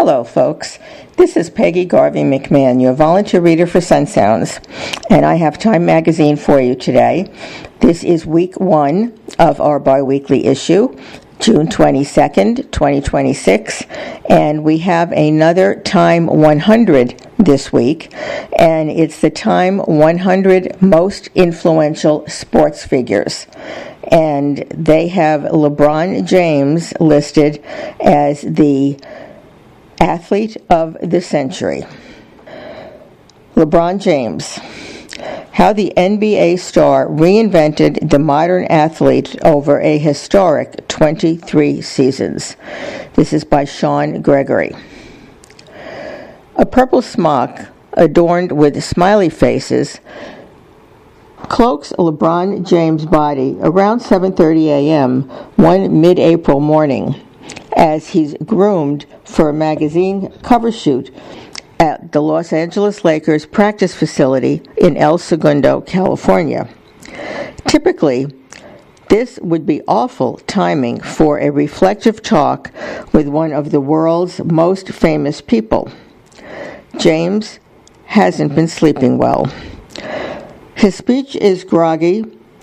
Hello, folks. This is Peggy Garvey McMahon, your volunteer reader for Sun Sounds, and I have Time Magazine for you today. This is week 1 of our biweekly issue, June 22nd, 2026, and we have another Time 100 this week, and it's the Time 100 Most Influential Sports Figures. And they have LeBron James listed as the Athlete of the Century. LeBron James. How the NBA star reinvented the modern athlete over a historic 23 seasons. This is by Sean Gregory. A purple smock adorned with smiley faces cloaks LeBron James' body around 7:30 a.m. one mid-April morning as he's groomed for a magazine cover shoot at the Los Angeles Lakers practice facility in El Segundo, California. Typically, this would be awful timing for a reflective talk with one of the world's most famous people. James hasn't been sleeping well. His speech is groggy.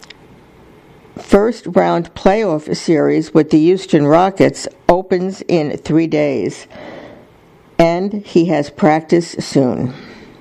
First round playoff series with the Houston Rockets opens in 3 days, and he has practice soon.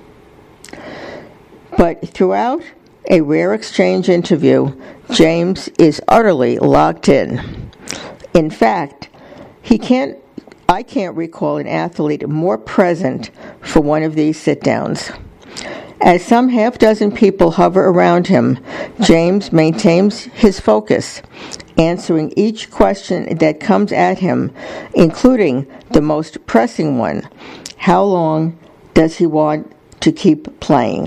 But throughout a rare exchange interview, James is utterly locked in. In fact, I can't recall an athlete more present for one of these sit-downs. As some half-dozen people hover around him, James maintains his focus, answering each question that comes at him, including the most pressing one: how long does he want to keep playing?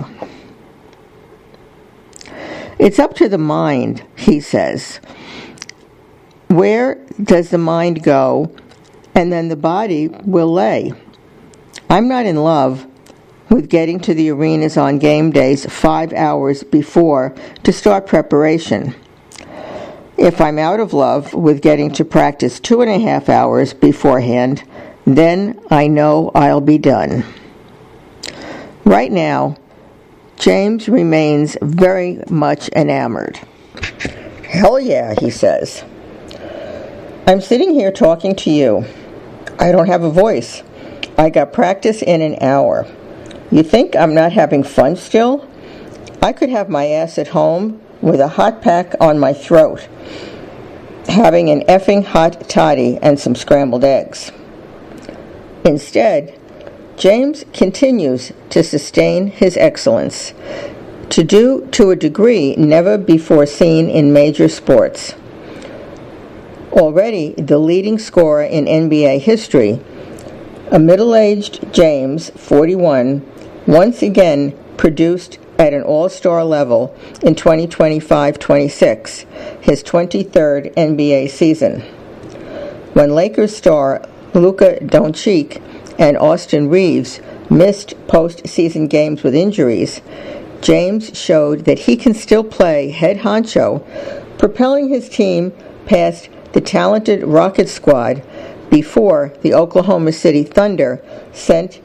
It's up to the mind, he says. Where does the mind go, and then the body will lay? I'm not in love with getting to the arenas on game days 5 hours before to start preparation. If I'm out of love with getting to practice 2.5 hours beforehand, then I know I'll be done. Right now, James remains very much enamored. Hell yeah, he says. I'm sitting here talking to you. I don't have a voice. I got practice in an hour. You think I'm not having fun still? I could have my ass at home with a hot pack on my throat, having an effing hot toddy and some scrambled eggs. Instead, James continues to sustain his excellence, to a degree never before seen in major sports. Already the leading scorer in NBA history, a middle-aged James, 41, once again produced at an all-star level in 2025-26, his 23rd NBA season. When Lakers star Luka Doncic and Austin Reeves missed postseason games with injuries, James showed that he can still play head honcho, propelling his team past the talented Rocket squad before the Oklahoma City Thunder sent